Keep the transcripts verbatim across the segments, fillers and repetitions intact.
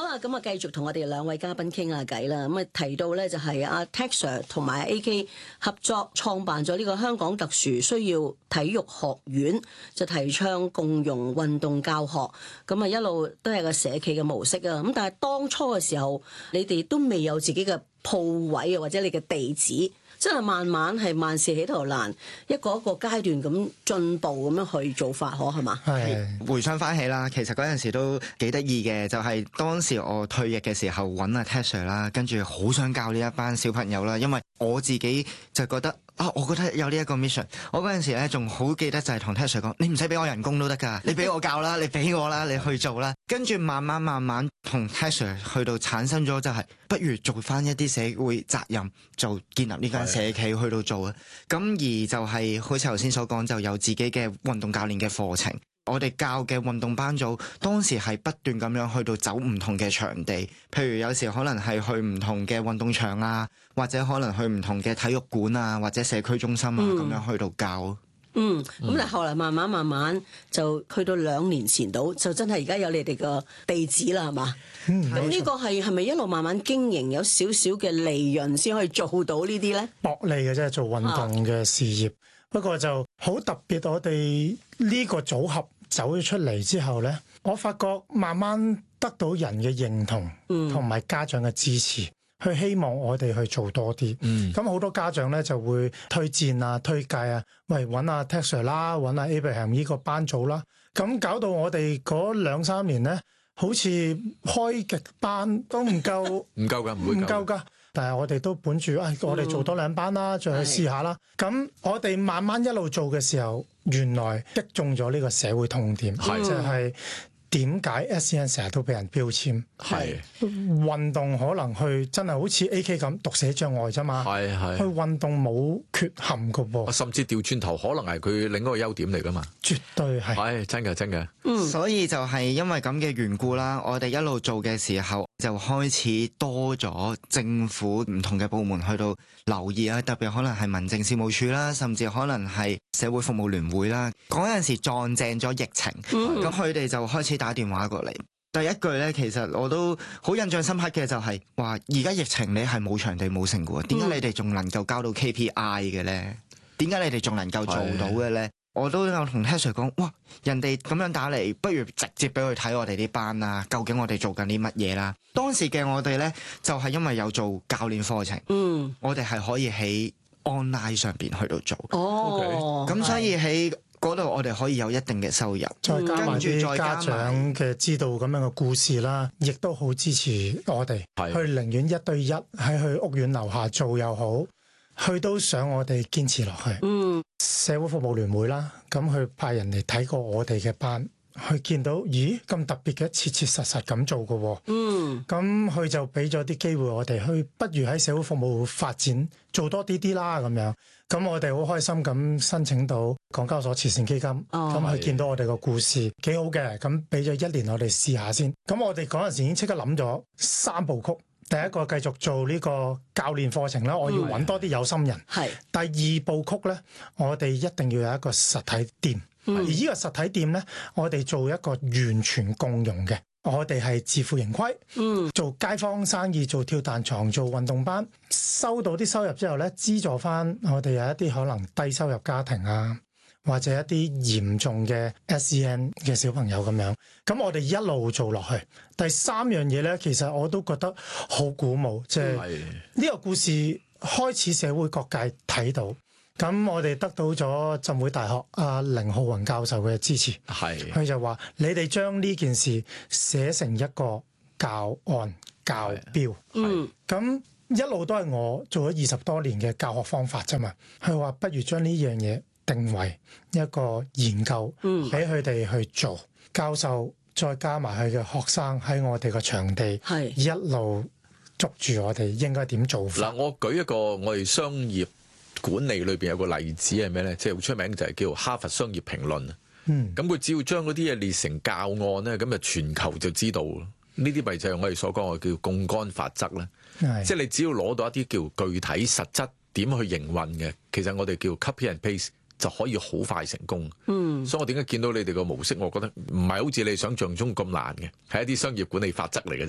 啦，咁啊繼續同我哋兩位嘉賓傾下偈啦。咁啊提到咧就係阿 Texer 同埋 A K 合作創辦咗呢個香港特殊需要體育學院，就提倡共融運動教學。咁啊一路都係個社企嘅模式啊。咁但係當初嘅時候，你哋都未有自己嘅鋪位啊，或者你嘅地址。真係慢慢係萬事起頭難，一個一個階段咁進步咁樣去做法，可係嘛？ 係回想翻起啦，其實嗰陣時都幾得意嘅，就係、是、當時我退役嘅時候揾阿 Texer 啦，跟住好想教呢一班小朋友啦，因為我自己就覺得啊，我覺得有呢一個 mission。我嗰陣時咧仲好記得就係同 Texer 講，你唔使俾我人工都得㗎，你俾我教啦，你俾我啦，你去做啦。跟住慢慢慢慢同 Texer 去到產生咗就係、是，不如做翻一啲社會責任，就建立呢間社企去到做啊。咁而就係、是、好似頭先所講，就有自己嘅運動教練嘅課程。我哋教嘅運動班組當時係不斷咁樣去到走唔同嘅場地，譬如有時可能係去唔同嘅運動場啊，或者可能去唔同嘅體育館啊，或者社區中心啊，咁、嗯、樣去到教。 嗯，咁但係後來慢慢慢慢就去到兩年前度，就真係而家有你哋個地址啦，係嘛？咁呢、嗯、個係係咪一路慢慢經營有少少嘅利潤先可以做到呢啲咧？ 薄利嘅啫，做運動嘅事業。啊、不過就好特別，我哋呢個組合走咗出嚟之後咧，我發覺慢慢得到人嘅認同，同埋家長嘅支持。佢希望我哋去做多啲，咁好、嗯、多家長咧就會推薦啊、推介啊，喂揾阿 Texer 啦，揾阿 Abraham 呢個班組啦，咁搞到我哋嗰兩三年咧，好似開極班都唔夠， 唔夠㗎，唔會唔夠㗎。但係我哋都本住，哎，我哋做多兩班啦，再去試下啦。咁、嗯、我哋慢慢一路做嘅時候，原來擊中咗呢個社會痛點，就係點解 S E N 成日都俾人標籤？係是運動可能去真係好似 A K 咁讀寫障礙啫嘛，係係去運動冇缺陷㗎噃， 甚至調轉頭可能係佢另一個優點嚟㗎嘛， 絕對係， 係真嘅真嘅。 嗯，所以就係因為咁嘅緣故啦，我哋一路做嘅時候就開始多咗政府唔同嘅部門去到留意啊，特別可能係民政事務處啦，甚至可能係社會服務聯會啦。嗰陣時撞正咗疫情，咁佢哋就開始打電話過嚟。第一句咧，其實我都好印象深刻嘅就係話，而家疫情你係冇場地冇成嘅，點解你哋仲能夠交到 K P I 嘅咧？點解你哋仲能夠做到嘅咧？我都有同 Texer 講，哇！人哋咁樣打嚟，不如直接俾佢睇我哋啲班啦，究竟我哋做緊啲乜嘢啦？當時嘅我哋咧，就係、是、因為有做教練課程，嗯，我哋係可以喺 online 上邊去到做，哦，咁 Okay. 所以喺嗰度我哋可以有一定嘅收入， 再加埋啲家長嘅知道咁樣嘅故事啦，亦都好支持我哋，係去寧願一對一喺去屋苑樓下做又好。佢都想我哋堅持落去。嗯，社會服務聯會啦，咁佢派人嚟睇過我哋嘅班，佢見到咦咁特別嘅，切切實實咁做嘅。嗯，咁佢就俾咗啲機會我哋去，不如喺社會服務發展做多啲啲啦咁樣。咁我哋好開心咁申請到港交所慈善基金，咁佢、哦、見到我哋個故事幾好嘅，咁俾咗一年我哋試下先。咁我哋嗰陣時已經即刻諗咗三部曲。第一個繼續做呢個教練課程啦，我要揾多啲有心人。係、嗯。第二部曲咧，我哋一定要有一個實體店，嗯、而呢個實體店咧，我哋做一個完全共用嘅，我哋係自負盈虧。嗯。做街坊生意，做跳彈床，做運動班，收到啲收入之後咧，資助翻我哋有一啲可能低收入家庭啊，或者一啲嚴重嘅 S E N 嘅小朋友咁樣，咁我哋一路做落去。第三樣嘢咧，其實我都覺得好鼓舞，即係呢個故事開始社會各界睇到，咁我哋得到咗浸會大學阿凌浩宏教授嘅支持，係佢就話你哋將呢件事寫成一個教案教標，嗯，咁一路都係我做咗二十多年嘅教學方法啫嘛。佢話不如將呢樣嘢定為一個研究，俾佢哋去做。嗯、教授再加埋佢嘅學生喺我哋個場地，係一路捉住我哋應該點做法。 嗱，我舉一個我哋商業管理裏邊有個例子係咩咧？即係好出名就係叫哈佛商業評論。嗯，咁佢只要將嗰啲嘢列成教案咧，咁啊全球就知道。呢啲咪就係我哋所講嘅叫槓桿法則咧。係，即係你只要攞到一啲叫具體實質點去營運嘅，其實我哋叫 copy and paste。就可以好快成功。嗯，所以我點解見到你哋個模式，我覺得唔係好似你想象中咁難嘅，係一啲商業管理法則嚟嘅啫。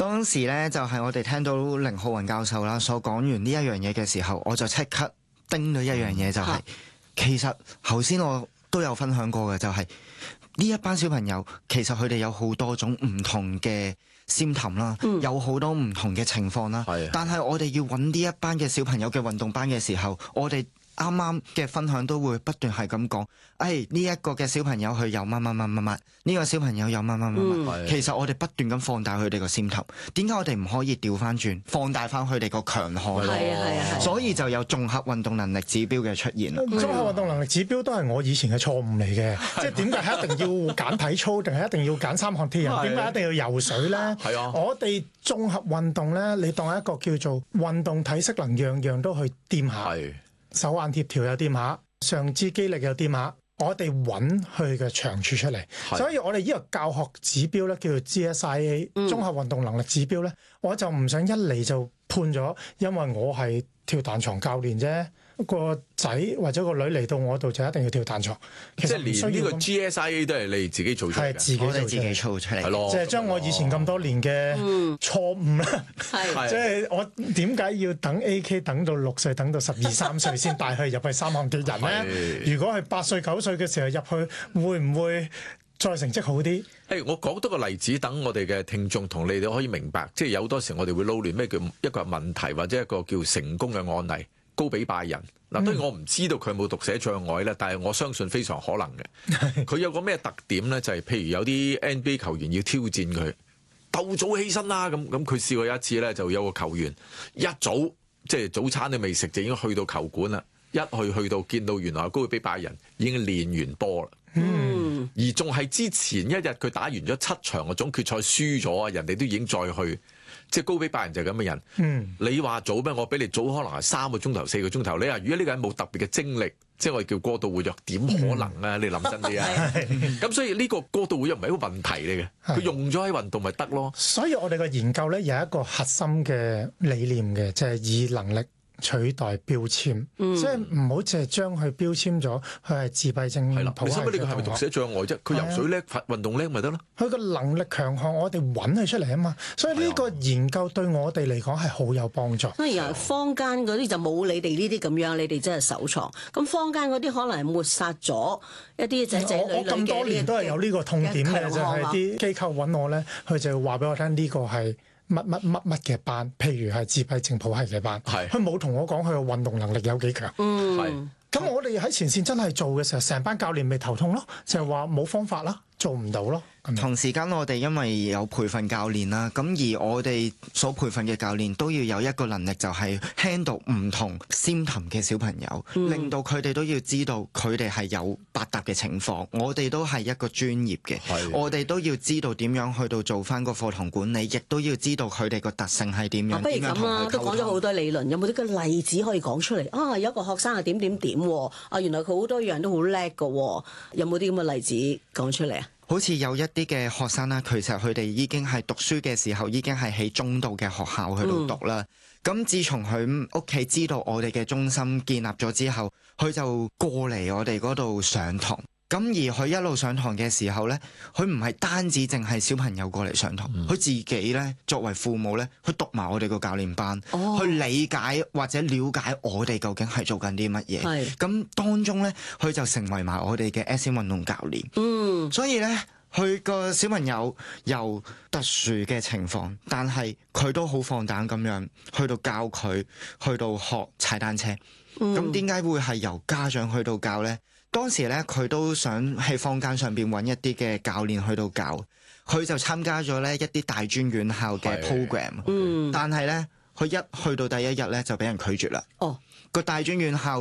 當時咧就係我哋聽到凌浩雲教授啦所講完呢一樣嘢嘅時候，我就即刻叮咗一樣嘢，就係、是、其實頭先我都有分享過嘅，就係、是、呢一班小朋友其實佢哋有好多種唔同嘅symptom啦，有好多唔同嘅情況啦。嗯、但係我哋要揾呢一班嘅小朋友嘅運動班嘅時候，我哋啱啱嘅分享都會不斷係咁講，誒呢一個嘅小朋友佢有乜乜乜乜乜，呢個小朋友有乜乜乜乜。 嗯、 其實我哋不斷咁放大佢哋個先頭，點解我哋唔可以調翻轉放大翻佢哋個強項？ 係啊係啊， 所以就有綜合運動能力指標嘅出現啦。 綜合運動能力指標都係我以前嘅錯誤嚟嘅，即係點解一定要揀體操，定係一定要揀三項鐵人？點解一定要游水咧？係啊，我哋綜合運動咧，你當一個叫做運動體適能，樣樣都去掂下。手眼協調又掂下，上肢肌力又掂下，我哋揾佢嘅長處出嚟。是所以我哋呢個教學指標咧，叫做 G S I A、嗯、綜合運動能力指標咧，我就唔想一嚟就判咗，因為我係跳彈床教練啫。個仔或者個女嚟到我度就一定要跳彈床，其實即係連呢個 G S I A 都係你自己做出嚟嘅， 係自己做自己做出嚟，係咯， 即係將我以前咁多年嘅錯誤啦， 係即係我點解要等 A K 等到六歲，等到十二三歲先帶佢入去三項鐵人咧？如果係八歲九歲嘅時候入去，會唔會再成績好啲？ 誒，我講多個例子，等我哋嘅聽眾同你哋可以明白，即係有多時我哋會撈亂咩叫一個問題或者一個叫成功嘅案例。高比拜仁嗱，當然我唔知道佢有冇讀寫障礙咧，但係我相信非常可能嘅。佢有個咩特點咧？就係、是、譬如有啲 N B A 球員要挑戰佢，鬥早起身啦。咁咁佢試過有一次咧，就有個球員一早即係早餐都未食，就已經去到球館啦。一去去到見到原來高比拜仁已經練完波啦。嗯，而仲係之前一日佢打完咗七場嘅總決賽輸咗啊，人哋都已經再去。即係高比拜仁就係咁嘅人。嗯，你話早咩？我比你早可能係三個鐘頭、四個鐘頭。你話如果呢個人冇特別嘅精力，即係我哋叫過度活躍，點可能啊？你諗真啲啊！咁所以呢個過度活躍唔係一個問題嚟嘅，佢用咗喺運動咪得咯。 所以我哋嘅研究咧有一個核心嘅理念嘅，就係、是、以能力取代標籤，嗯、即係唔好淨係將佢標籤咗，佢係自閉症。係啦， 你使乜？呢個係咪讀寫障礙啫？佢游水叻、的運動叻咪得咯？ 佢個能力強項，我哋揾佢出嚟啊嘛。所以呢個研究對我哋嚟講係好有幫助。 當然，坊間嗰啲就冇你哋呢啲咁樣，你哋真係首創。咁坊間嗰啲可能係抹殺咗一啲仔仔女女嘅。我咁多年都係有呢個痛點嘅，就係啲機構揾我咧，佢就話俾我聽呢個係乜乜乜乜嘅班，譬如係自閉症譜系嘅班，佢冇同我講佢嘅運動能力有幾強。嗯，咁我哋喺前線真係做嘅時候，成班教練咪頭痛咯，就係話冇方法啦，做唔到咯。 同時間我哋因為有培訓教練啦，咁而我哋所培訓嘅教練都要有一個能力，就係 handle 唔同 symptom 嘅小朋友，嗯、令到佢哋都要知道佢哋係有百搭嘅情況。我哋都係一個專業嘅，的我哋都要知道點樣去到做翻個課堂管理，亦都要知道佢哋個特性係點樣。啊、不如咁啦，都講咗好多理論，有冇啲個例子可以講出嚟？啊，有一個學生係點點點，啊，原來佢好多樣都好叻㗎，有冇啲咁嘅例子講出嚟啊？ 好似有一啲嘅學生啦，其實佢哋已經係讀書嘅時候已經係喺中度嘅學校去度讀啦。咁、嗯、自從佢屋企知道我哋嘅中心建立咗之後，佢就過嚟我哋嗰度上堂。咁而佢一路上堂嘅時候呢，佢唔係單止淨係小朋友過嚟上堂，佢、嗯、自己呢，作為父母呢，去讀埋我哋個教練班，哦、去理解或者了解我哋究竟係做緊啲乜嘢。咁是當中呢，佢就成為埋我哋嘅 S M 運動教練。嗯，所以呢，佢個小朋友有特殊嘅情況，但係佢都好放膽咁樣去到教佢去到學踩單車。咁點解會係由家長去到教呢？當時咧，佢都想喺坊間上邊揾一啲嘅教練去到教，佢就參加咗咧一啲大專院校嘅 program。嗯，但係咧，佢一去到第一日咧就俾人拒絕啦。哦，個大專院校